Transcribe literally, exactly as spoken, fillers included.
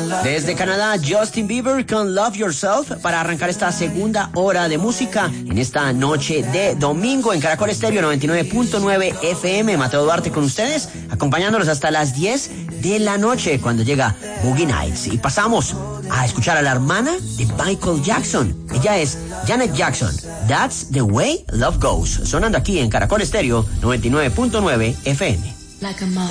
Desde Canadá, Justin Bieber con Love Yourself para arrancar esta segunda hora de música en esta noche de domingo en Caracol Estéreo noventa y nueve punto nueve F M. Mateo Duarte con ustedes, acompañándolos hasta las diez de la noche cuando llega Boogie Nights. Y pasamos a escuchar a la hermana de Michael Jackson. Ella es Janet Jackson. That's the way love goes. Sonando aquí en Caracol Estéreo noventa y nueve punto nueve F M. Like a